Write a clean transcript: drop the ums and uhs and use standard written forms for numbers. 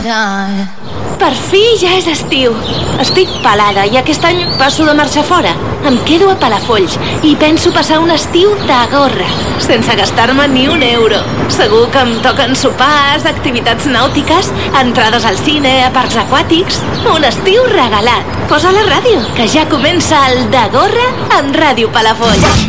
Per fi ja és estiu. Estic pelada i aquest any passo de marxar fora. Em quedo a Palafolls i penso passar un estiu de gorra, sense gastar-me ni un euro. Segur que em toquen sopars, activitats nàutiques, entrades al cine, a parcs aquàtics... Un estiu regalat. Posa la ràdio, que ja comença el de gorra en Ràdio Palafolls.